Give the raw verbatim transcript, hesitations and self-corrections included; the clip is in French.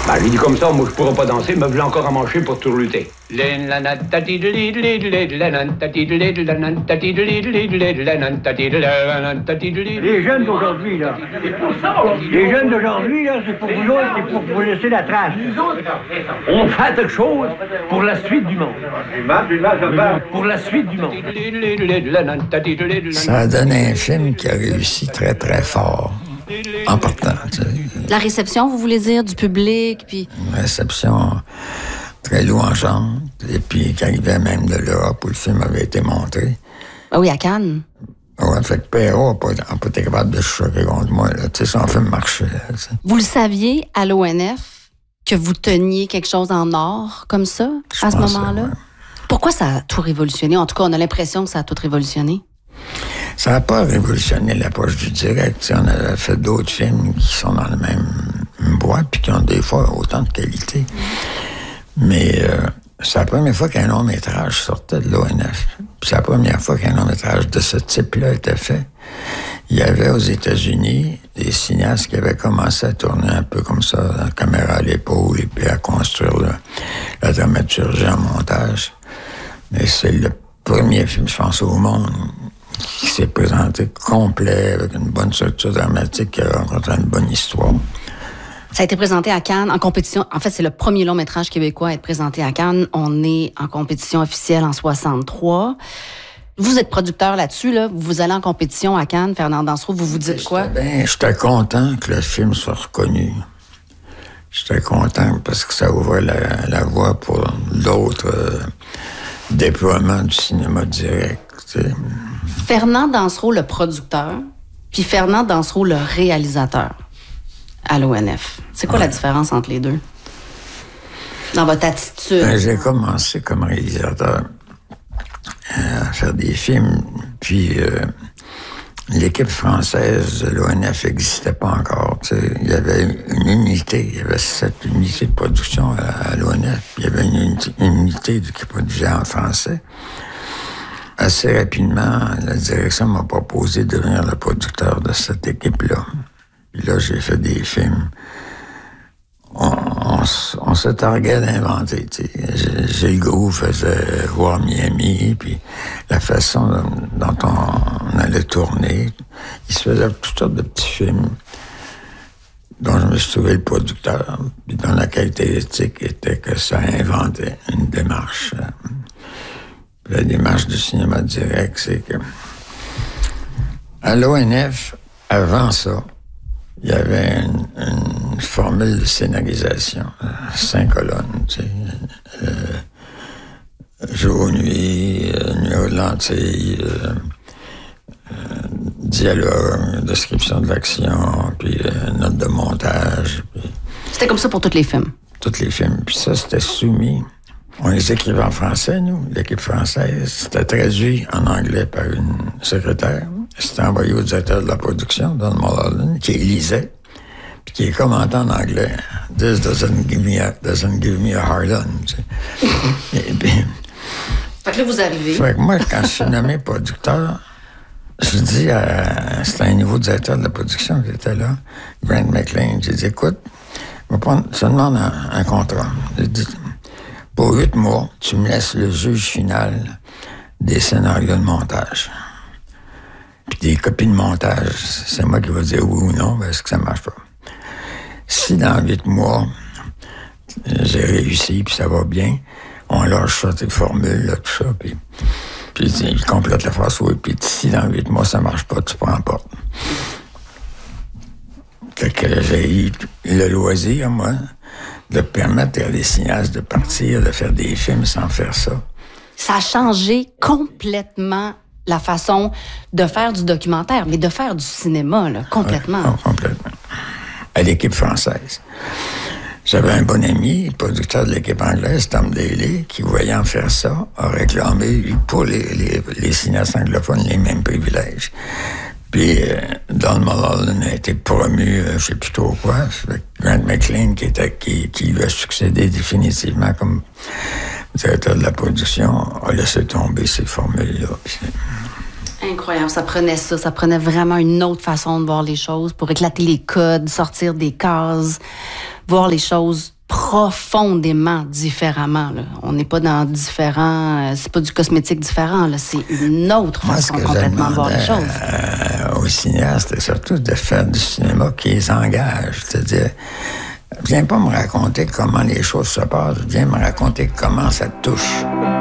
Ben, j'ai dit comme ça, moi, je pourrais pas danser, me voulais encore à manger pour tout lutter. Les jeunes d'aujourd'hui, là. Les jeunes d'aujourd'hui, là, c'est pour vous autres, c'est pour vous laisser la trace. On fait quelque chose pour la suite du monde. Pour la suite du monde. Ça a donné un film qui a réussi très, très fort. En partant, tu sais. La réception, vous voulez dire, du public, puis... Une réception très louangeante, et puis qui arrivait même de l'Europe où le film avait été montré. Ah oui, à Cannes. Ouais, fait que Perrault n'a pas, pas été capable de se choquer contre moi, là. Tu sais, son film marchait, là, vous le saviez, à l'O N F, que vous teniez quelque chose en or, comme ça, Je à ce pensais, moment-là? ouais. Pourquoi ça a tout révolutionné? En tout cas, on a l'impression que ça a tout révolutionné. Ça n'a pas révolutionné l'approche du direct. T'sais, on a fait d'autres films qui sont dans la même boîte puis qui ont des fois autant de qualité. Mais euh, c'est la première fois qu'un long-métrage sortait de l'O N F. Puis c'est la première fois qu'un long-métrage de ce type-là était fait. Il y avait aux États-Unis des cinéastes qui avaient commencé à tourner un peu comme ça, la caméra à l'épaule et puis à construire le, la dramaturgie en montage. Mais c'est le premier film, je pense, au monde qui s'est présenté complet, avec une bonne structure dramatique, qui a rencontré une bonne histoire. Ça a été présenté à Cannes en compétition. En fait, c'est le premier long-métrage québécois à être présenté à Cannes. On est en compétition officielle en soixante-trois. Vous êtes producteur là-dessus, là. Vous allez en compétition à Cannes, Fernand Dansereau, vous vous dites quoi? Ben, j'étais content que le film soit reconnu. J'étais content parce que ça ouvrait la, la voie pour d'autres euh, déploiements du cinéma direct, t'sais. Fernand Dansereau, le producteur, puis Fernand Dansereau, le réalisateur à l'O N F. C'est quoi ouais. la différence entre les deux? Dans votre attitude? Ben, j'ai commencé comme réalisateur à faire des films, puis euh, l'équipe française de l'O N F n'existait pas encore. T'sais. Il y avait une unité, il y avait sept unités de production à, à l'O N F, puis il y avait une unité, une unité qui produisait en français. Assez rapidement, la direction m'a proposé de devenir le producteur de cette équipe-là. Puis là, j'ai fait des films. On, on, on se targuait d'inventer. Gilles Groux faisait Voir Miami, puis la façon dont on, on allait tourner. Il se faisait toutes sortes de petits films dont je me suis trouvé le producteur, puis dont la qualité éthique était que ça inventait une démarche. La démarche du cinéma direct, c'est que à l'O N F, avant ça, il y avait une, une formule de scénarisation, euh, cinq colonnes, tu sais, euh, jour, nuit, euh, numéro de lentille, euh, euh, dialogue, description de l'action, puis euh, note de montage. Puis, c'était comme ça pour tous les films? Tous les films. Puis ça, c'était soumis. On les écrivait en français, nous, l'équipe française. C'était traduit en anglais par une secrétaire. C'était envoyé au directeur de la production, Don Mulholland, qui lisait, puis qui commentait en anglais. « This doesn't give me a, doesn't give me a hard on. » Tu sais. Et puis, fait que là, vous arrivez. Fait que moi, quand je suis nommé producteur, je dis à... C'était un nouveau directeur de la production qui était là, Grant McLean. J'ai dit, écoute, je, prendre, je te demande un, un contrat. J'ai dit, pour huit mois, tu me laisses le juge final des scénarios de montage. Puis des copies de montage, c'est moi qui vais dire oui ou non, parce que ça marche pas. Si dans huit mois, j'ai réussi, puis ça va bien, on lâche ça, tes formules, là, tout ça, puis, puis il complète la phrase, oui, puis si dans huit mois, ça marche pas, tu prends pas. Fait que j'ai eu le loisir, moi, de permettre à des cinéastes de partir, de faire des films sans faire ça. Ça a changé complètement la façon de faire du documentaire, mais de faire du cinéma, là, complètement. Ouais, oh, complètement. À l'équipe française. J'avais un bon ami, producteur de l'équipe anglaise, Tom Daly, qui, voyant faire ça, a réclamé pour les, les, les cinéastes anglophones les mêmes privilèges. Puis euh, Don Mulholland a été promu, euh, je sais plus trop quoi, Grant McLean, qui, était, qui, qui lui a succédé définitivement comme directeur de la production, a laissé tomber ces formules-là. Puis, incroyable, ça prenait ça, ça prenait vraiment une autre façon de voir les choses pour éclater les codes, sortir des cases. voir les choses profondément différemment. Là. On n'est pas dans différents... Euh, c'est pas du cosmétique différent, là. C'est une autre Moi, façon ce que complètement de voir les choses. Euh, aux cinéastes, c'est surtout de faire du cinéma qui les engage. C'est-à-dire, viens pas me raconter comment les choses se passent, viens me raconter comment ça te touche.